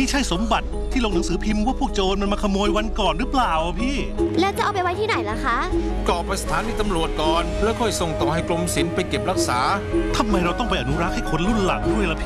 ใช่สมบัติที่ลงหนังสือพิมพ์ว่าพวกโจรมันมาขโมยวันก่อนหรือเปล่าพี่แล้วจะเอาไปไว้ที่ไหนล่ะคะก็เอาไปสถานีตำรวจก่อนแล้วค่อยส่งต่อให้กรมศิลป์ไปเก็บรักษาทำไมเราต้องไปอนุรักษ์ให้คนรุ่นหลังด้วยล่ะ